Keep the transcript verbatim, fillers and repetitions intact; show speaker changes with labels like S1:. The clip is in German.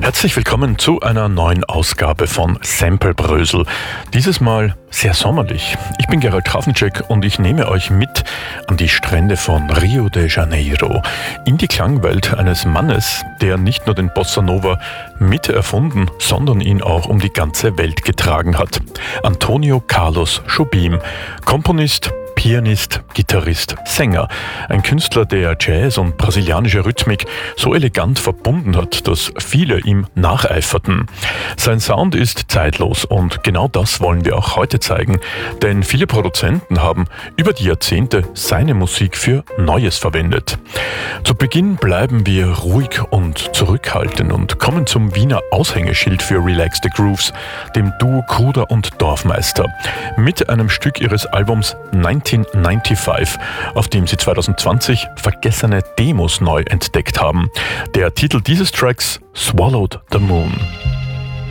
S1: Herzlich willkommen zu einer neuen Ausgabe von Samplebrösel. Dieses Mal sehr sommerlich. Ich bin Gerald Trafnicek und ich nehme euch mit an die Strände von Rio de Janeiro, in die Klangwelt eines Mannes, der nicht nur den Bossa Nova mit erfunden, sondern ihn auch um die ganze Welt getragen hat. Antonio Carlos Jobim, Komponist, Pianist, Gitarrist, Sänger. Ein Künstler, der Jazz und brasilianische Rhythmik so elegant verbunden hat, dass viele ihm nacheiferten. Sein Sound ist zeitlos und genau das wollen wir auch heute zeigen, denn viele Produzenten haben über die Jahrzehnte seine Musik für Neues verwendet. Zu Beginn bleiben wir ruhig und zurückhaltend und kommen zum Wiener Aushängeschild für Relax the Grooves, dem Duo Kruder und Dorfmeister, mit einem Stück ihres Albums neunzehnhundertfünfundneunzig, auf dem sie zwanzig zwanzig vergessene Demos neu entdeckt haben. Der Titel dieses Tracks: Swallowed the Moon.